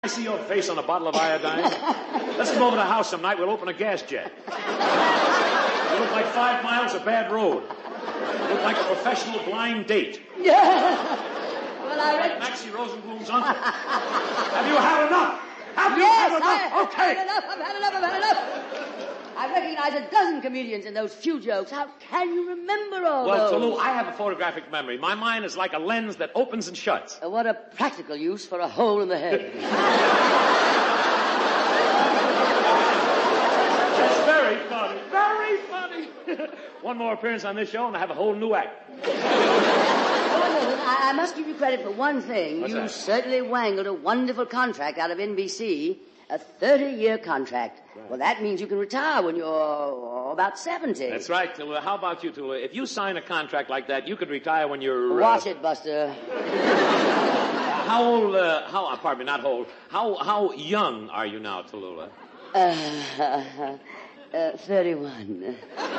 I see your face on a bottle of iodine. Let's go over to the house some night. We'll open a gas jet. You look like 5 miles of bad road. You look like a professional blind date. Well, I like Maxie Rosenblum's uncle. Have you had enough? Have you had enough? Okay. I've had enough. I recognize a dozen comedians in those few jokes. How can you remember all Well, those? Toulouse, I have a photographic memory. My mind is like a lens that opens and shuts. What a practical use for a hole in the head. That's very funny. Very funny. One more appearance on this show and I have a whole new act. I must give you credit for one thing. What's you that? certainly wangled a wonderful contract out of NBC. A 30-year contract. Right. Well, that means you can retire when you're about 70. That's right, Tula. How about you, Tula? If you sign a contract like that, you could retire when you're... Watch it, Buster. How old, pardon me, not old. How young are you now, Tallulah? 31.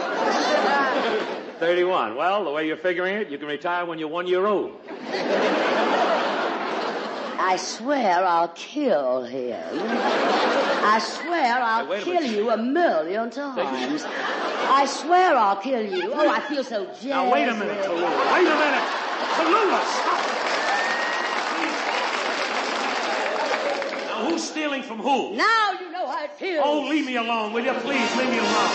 31. Well, the way you're figuring it, you can retire when you're 1 year old. I swear I'll kill him. I swear I'll kill you 1,000,000 times. I swear I'll kill you. Oh, I feel so jealous. Now, wait a minute, Tallulah. Wait a minute. Tallulah, stop. Now, who's stealing from who? Now you know how it feels. Oh, leave me alone, will you? Please, leave me alone.